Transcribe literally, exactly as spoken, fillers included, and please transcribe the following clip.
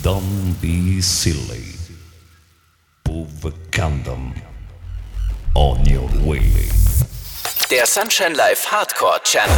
Don't be silly. Puvkandam on your way. Der Sunshine Live Hardcore Channel.